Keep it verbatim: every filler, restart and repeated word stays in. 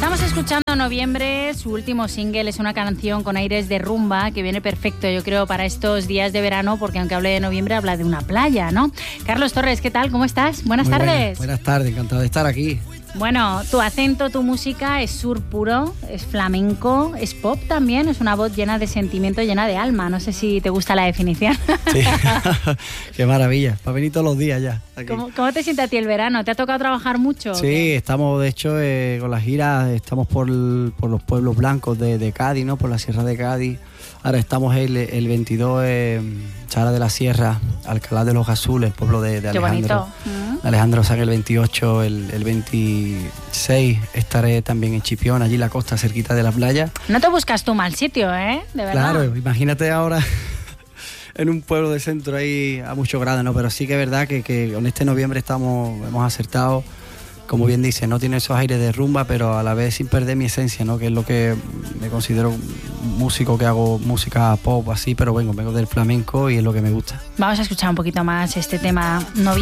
Estamos escuchando Noviembre, su último single es una canción con aires de rumba que viene perfecto, yo creo, para estos días de verano, porque aunque hable de noviembre, habla de una playa, ¿no? Carlos Torres, ¿qué tal? ¿Cómo estás? Buenas Muy tardes. Buenas, buenas tardes, encantado de estar aquí. Bueno, tu acento, tu música es sur puro, es flamenco, es pop también, es una voz llena de sentimiento, llena de alma. No sé si te gusta la definición. Sí, qué maravilla, para venir todos los días ya. Aquí. ¿Cómo, ¿Cómo te siente a ti el verano? ¿Te ha tocado trabajar mucho? Sí, estamos de hecho eh, con las giras, estamos por, el, por los pueblos blancos de, de Cádiz, ¿no? Por la Sierra de Cádiz. Ahora estamos el, el veintidós en eh, Chara de la Sierra, Alcalá de los Azules, el pueblo de, de Alejandro. Qué bonito. Uh-huh. Alejandro Saga el veintiocho, el, el veintiséis estaré también en Chipión, allí en la costa, cerquita de la playa. No te buscas tu mal sitio, ¿eh? De verdad. Claro, imagínate ahora en un pueblo de centro ahí a muchos grados, ¿no? Pero sí que es verdad que, que con este noviembre estamos, hemos acertado. Como bien dice, no tiene esos aires de rumba, pero a la vez sin perder mi esencia, ¿no? Que es lo que me considero un músico, que hago música pop así, pero vengo, vengo del flamenco y es lo que me gusta. Vamos a escuchar un poquito más este tema Noviembre.